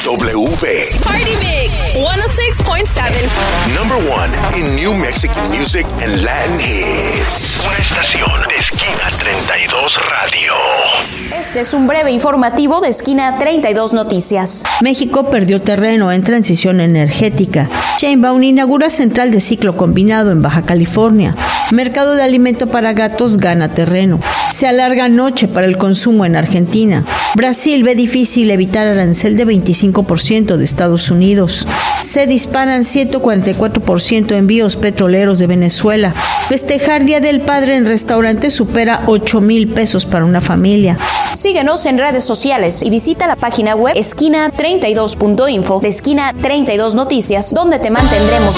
Party Mix 106.7. Number one in New Mexican music and Latin hits. Una estación de Esquina 32 Radio. Este es un breve informativo de Esquina 32 Noticias. México perdió terreno en transición energética. Sheinbaum inaugura central de ciclo combinado en Baja California. Mercado de alimento para gatos gana terreno. Se alarga noche para el consumo en Argentina. Brasil ve difícil evitar arancel de 25% de Estados Unidos. Se disparan 144% envíos petroleros de Venezuela. Festejar Día del Padre en restaurante supera 8,000 pesos para una familia. Síguenos en redes sociales y visita la página web esquina32.info de Esquina 32 Noticias, donde te mantendremos